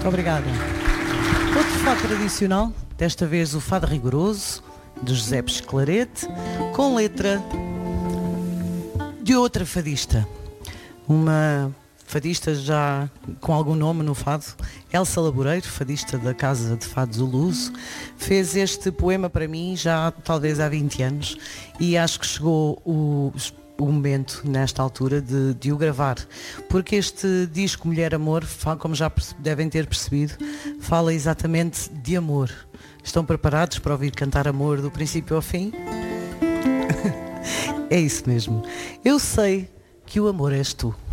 Obrigada. Outro fado tradicional, desta vez o fado rigoroso, de José Pesclarete, com letra de outra fadista. Uma fadista já com algum nome no fado, Elsa Laboreiro, fadista da Casa de Fados O Luso, fez este poema para mim já talvez há 20 anos e acho que chegou o momento, nesta altura, de o gravar, porque este disco Mulher Amor, como já devem ter percebido, fala exatamente de amor. Estão preparados para ouvir cantar amor do princípio ao fim? É isso mesmo. Eu sei que o amor és tu.